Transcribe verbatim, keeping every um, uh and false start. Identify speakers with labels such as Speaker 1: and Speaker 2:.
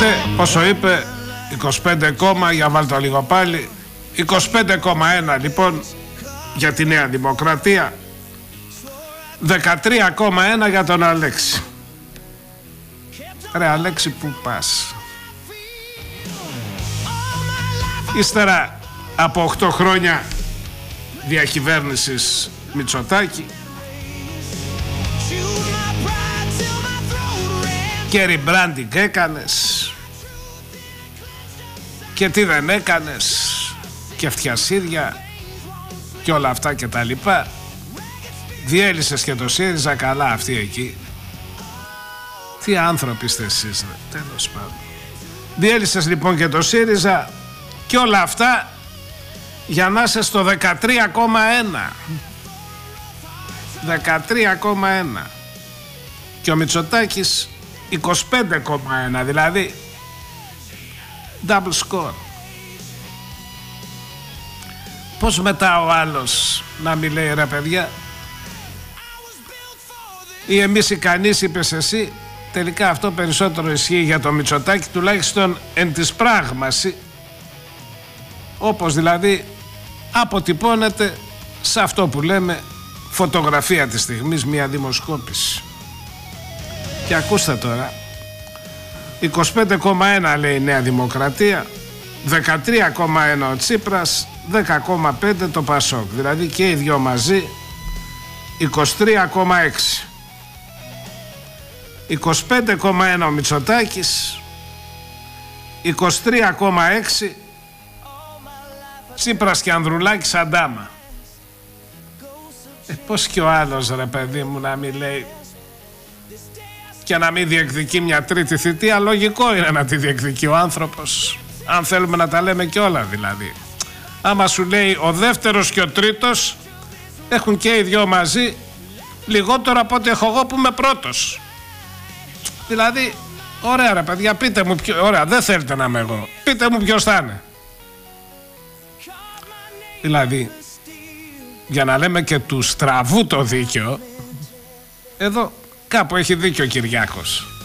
Speaker 1: πόσο είπε, είκοσι πέντε κόμμα, για βάλτε λίγο πάλι, είκοσι πέντε κόμμα ένα λοιπόν για τη Νέα Δημοκρατία, δεκατρία κόμμα ένα για τον Αλέξη. Ρε Αλέξη, που πας? Ύστερα από οκτώ χρόνια διακυβέρνησης Μητσοτάκη και rebranding έκανες και τι δεν έκανες και φτιασίδια και όλα αυτά και τα λοιπά. Διέλυσες και το ΣΥΡΙΖΑ, καλά αυτοί εκεί. Τι άνθρωποι είστε εσείς, ρε, τέλος πάντων. Διέλυσες λοιπόν και το ΣΥΡΙΖΑ και όλα αυτά για να είσαι στο δεκατρία κόμμα ένα. δεκατρία κόμμα ένα. Και ο Μητσοτάκης είκοσι πέντε κόμμα ένα, δηλαδή double score. Πώς μετά ο άλλος να μην λέει, ρε παιδιά, ή εμείς ή κανείς, είπες εσύ? Τελικά αυτό περισσότερο ισχύει για το Μητσοτάκη, τουλάχιστον εν της πράγμαση, όπως δηλαδή αποτυπώνεται σε αυτό που λέμε φωτογραφία της στιγμής, μια δημοσκόπηση. Και ακούστε τώρα, είκοσι πέντε κόμμα ένα λέει η Νέα Δημοκρατία, δεκατρία κόμμα ένα ο Τσίπρας, δέκα κόμμα πέντε το Πασόκ, δηλαδή και οι δυο μαζί είκοσι τρία κόμμα έξι. είκοσι πέντε κόμμα ένα ο Μητσοτάκης, είκοσι τρία κόμμα έξι Τσίπρας και Ανδρουλάκης Αντάμα. Ε, πώς και ο άλλος, ρε παιδί μου, να μην λέει και να μην διεκδικεί μια τρίτη θητεία? Λογικό είναι να τη διεκδικεί ο άνθρωπος, αν θέλουμε να τα λέμε και όλα δηλαδή. Άμα σου λέει ο δεύτερος και ο τρίτος έχουν και οι δυο μαζί λιγότερο από ό,τι έχω εγώ που είμαι πρώτος. Δηλαδή, ωραία ρε παιδιά, πείτε μου ποιο, ωραία, δεν θέλετε να είμαι εγώ, πείτε μου ποιος θα είναι. Δηλαδή, για να λέμε και του στραβού το δίκαιο, εδώ κάπου έχει δίκιο ο Κυριάκος.